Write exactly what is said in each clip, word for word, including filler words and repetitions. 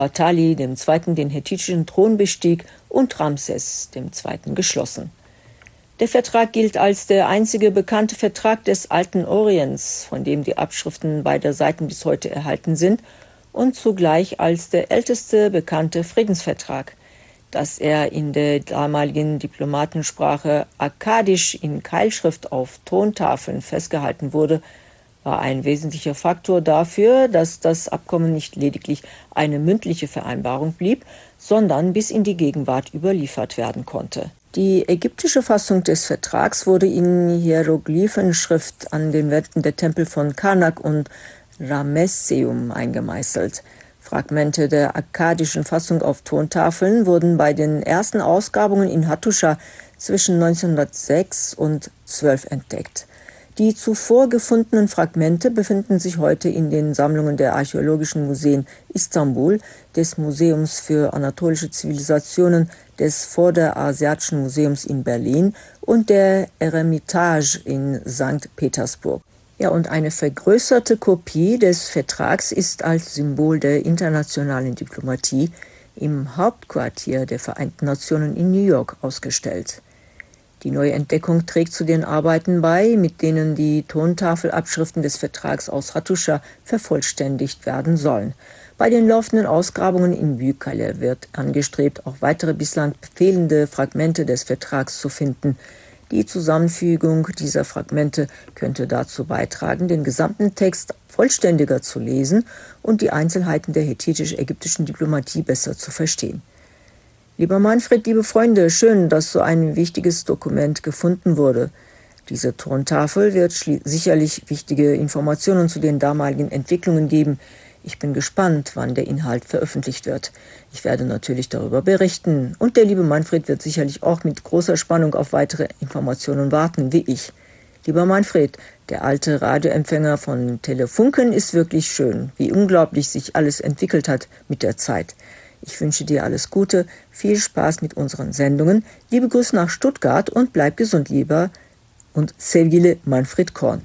Tali der Zweite. Den hethitischen Thron bestieg und Ramses der Zweite. geschlossen. Der Vertrag gilt als der einzige bekannte Vertrag des Alten Orients, von dem die Abschriften beider Seiten bis heute erhalten sind, und zugleich als der älteste bekannte Friedensvertrag. Dass er in der damaligen Diplomatensprache Akkadisch in Keilschrift auf Tontafeln festgehalten wurde, war ein wesentlicher Faktor dafür, dass das Abkommen nicht lediglich eine mündliche Vereinbarung blieb, sondern bis in die Gegenwart überliefert werden konnte. Die ägyptische Fassung des Vertrags wurde in Hieroglyphenschrift an den Wänden der Tempel von Karnak und Ramesseum eingemeißelt. Fragmente der akkadischen Fassung auf Tontafeln wurden bei den ersten Ausgrabungen in Hattusha zwischen neunzehnhundertsechs und zwölf entdeckt. Die zuvor gefundenen Fragmente befinden sich heute in den Sammlungen der Archäologischen Museen Istanbul, des Museums für anatolische Zivilisationen, des Vorderasiatischen Museums in Berlin und der Eremitage in Sankt Petersburg. Ja, und eine vergrößerte Kopie des Vertrags ist als Symbol der internationalen Diplomatie im Hauptquartier der Vereinten Nationen in New York ausgestellt. Die neue Entdeckung trägt zu den Arbeiten bei, mit denen die Tontafelabschriften des Vertrags aus Hattusha vervollständigt werden sollen. Bei den laufenden Ausgrabungen in Büyükkale wird angestrebt, auch weitere bislang fehlende Fragmente des Vertrags zu finden. Die Zusammenfügung dieser Fragmente könnte dazu beitragen, den gesamten Text vollständiger zu lesen und die Einzelheiten der hethitisch-ägyptischen Diplomatie besser zu verstehen. Lieber Manfred, liebe Freunde, schön, dass so ein wichtiges Dokument gefunden wurde. Diese Tontafel wird sicherlich wichtige Informationen zu den damaligen Entwicklungen geben. Ich bin gespannt, wann der Inhalt veröffentlicht wird. Ich werde natürlich darüber berichten. Und der liebe Manfred wird sicherlich auch mit großer Spannung auf weitere Informationen warten, wie ich. Lieber Manfred, der alte Radioempfänger von Telefunken ist wirklich schön, wie unglaublich sich alles entwickelt hat mit der Zeit. Ich wünsche dir alles Gute, viel Spaß mit unseren Sendungen. Liebe Grüße nach Stuttgart und bleib gesund, lieber und sevgili Manfred Korn.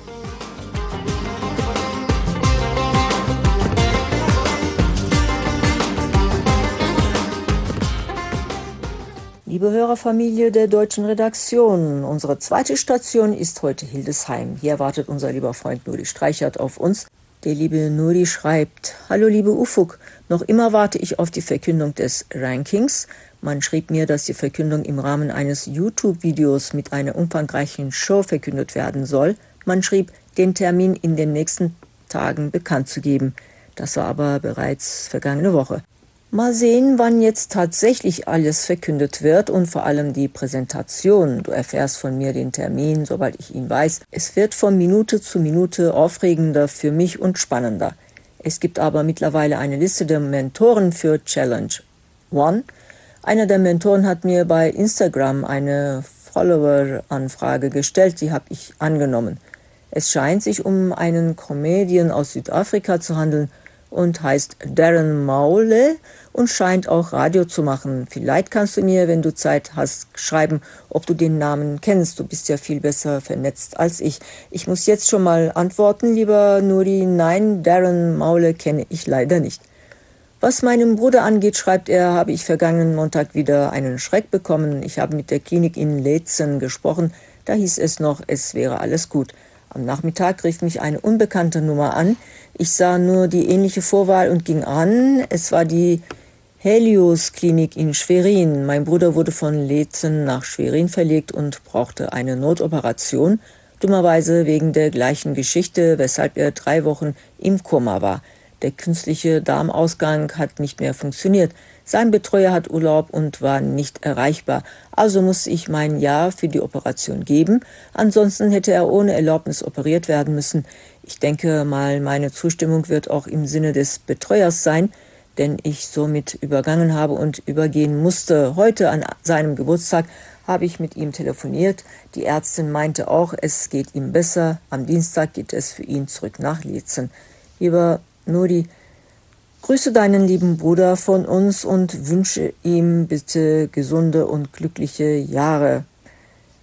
Liebe Hörerfamilie der deutschen Redaktion, unsere zweite Station ist heute Hildesheim. Hier wartet unser lieber Freund Nuri Streichert auf uns. Der liebe Nuri schreibt: Hallo liebe Ufuk, noch immer warte ich auf die Verkündung des Rankings. Man schrieb mir, dass die Verkündung im Rahmen eines YouTube-Videos mit einer umfangreichen Show verkündet werden soll. Man schrieb, den Termin in den nächsten Tagen bekannt zu geben. Das war aber bereits vergangene Woche. Mal sehen, wann jetzt tatsächlich alles verkündet wird und vor allem die Präsentation. Du erfährst von mir den Termin, sobald ich ihn weiß. Es wird von Minute zu Minute aufregender für mich und spannender. Es gibt aber mittlerweile eine Liste der Mentoren für Challenge One. Einer der Mentoren hat mir bei Instagram eine Follower-Anfrage gestellt, die habe ich angenommen. Es scheint sich um einen Comedian aus Südafrika zu handeln und heißt Darren Maule und scheint auch Radio zu machen. Vielleicht kannst du mir, wenn du Zeit hast, schreiben, ob du den Namen kennst. Du bist ja viel besser vernetzt als ich. Ich muss jetzt schon mal antworten, lieber Nuri. Nein, Darren Maule kenne ich leider nicht. Was meinem Bruder angeht, schreibt er, habe ich vergangenen Montag wieder einen Schreck bekommen. Ich habe mit der Klinik in Leetzen gesprochen. Da hieß es noch, es wäre alles gut. Am Nachmittag rief mich eine unbekannte Nummer an. Ich sah nur die ähnliche Vorwahl und ging an. Es war die Helios-Klinik in Schwerin. Mein Bruder wurde von Leetzen nach Schwerin verlegt und brauchte eine Notoperation. Dummerweise wegen der gleichen Geschichte, weshalb er drei Wochen im Koma war. Der künstliche Darmausgang hat nicht mehr funktioniert. Sein Betreuer hat Urlaub und war nicht erreichbar. Also musste ich mein Ja für die Operation geben. Ansonsten hätte er ohne Erlaubnis operiert werden müssen. Ich denke mal, meine Zustimmung wird auch im Sinne des Betreuers sein, den ich somit übergangen habe und übergehen musste. Heute an seinem Geburtstag habe ich mit ihm telefoniert. Die Ärztin meinte auch, es geht ihm besser. Am Dienstag geht es für ihn zurück nach Leetzen. Lieber Nuri, grüße deinen lieben Bruder von uns und wünsche ihm bitte gesunde und glückliche Jahre.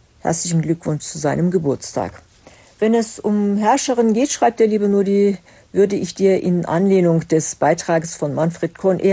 Herzlichen Glückwunsch zu seinem Geburtstag. Wenn es um Herrscherin geht, schreibt der liebe Nuri, würde ich dir in Anlehnung des Beitrages von Manfred Korn